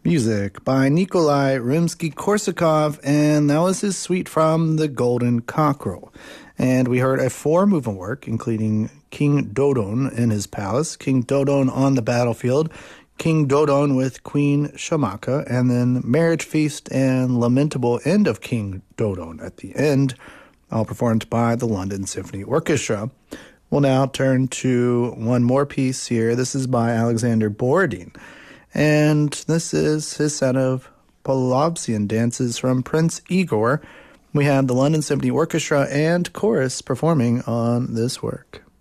Music by Nikolai Rimsky-Korsakov, and that was his suite from The Golden Cockerel. And we heard a four-movement work, including King Dodon in his palace, King Dodon on the battlefield, King Dodon with Queen Shamaka, and then Marriage Feast and Lamentable End of King Dodon at the end, all performed by the London Symphony Orchestra. We'll now turn to one more piece here. This is by Alexander Borodin, and this is his set of Polobsian dances from Prince Igor. We have the London Symphony Orchestra and chorus performing on this work.